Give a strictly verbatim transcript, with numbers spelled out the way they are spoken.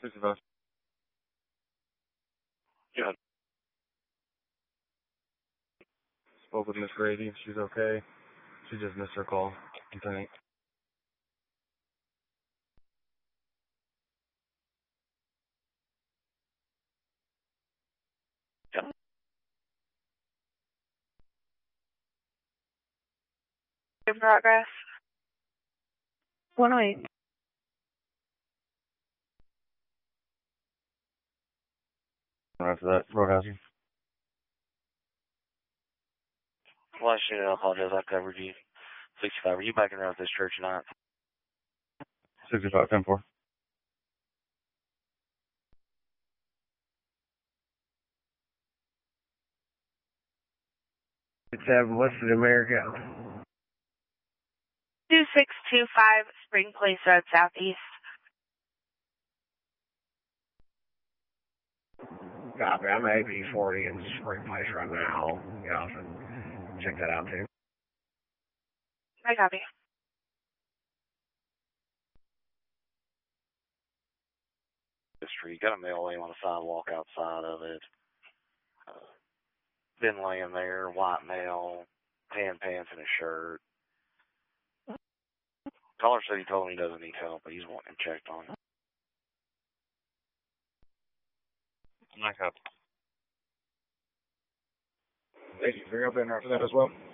sixty-five. Yeah. Spoke with Miss Grady. She's okay. She just missed her call. Okay. Yeah. In progress. one oh eight. After that, Roadhouser. Well, I should apologize. I covered you. sixty-five. Are you backing around this church tonight? sixty-five, ten four. Seven, what's the America? two six two five Spring Place Road Southeast. Copy, I'm A P forty in Spring Place right now. Get off and check that out too. I copy. Street. Got a male laying on the sidewalk outside of it. Uh, been laying there, white male, tan pants and a shirt. Caller said he told me he doesn't need help, but he's wanting him checked on. Nice up. Thank you. Bring up in after that as well.